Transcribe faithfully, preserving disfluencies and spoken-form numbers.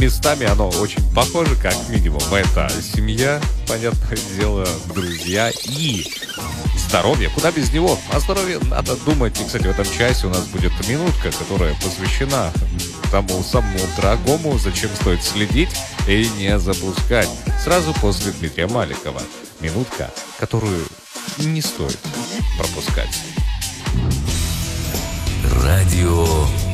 местами оно очень похоже, как минимум. Это семья, понятное дело, друзья и здоровье. Куда без него? О здоровье надо думать. И, кстати, в этом часе у нас будет минутка, которая посвящена тому самому дорогому, зачем стоит следить и не запускать. Сразу после Дмитрия Маликова. Минутка, которую не стоит пропускать. Радио